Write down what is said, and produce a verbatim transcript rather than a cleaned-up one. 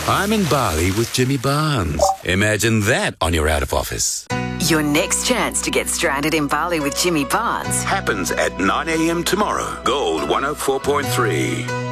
I'm in Bali with Jimmy Barnes. Imagine that on your out of office. Your next chance to get stranded in Bali with Jimmy Barnes Happens at nine a.m. tomorrow. Gold one oh four point three.